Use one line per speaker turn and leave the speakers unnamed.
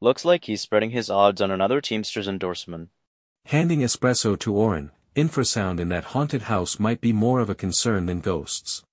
Looks like he's spreading his odds on another Teamsters endorsement.
Handing espresso to Oren, infrasound in that haunted house might be more of a concern than ghosts.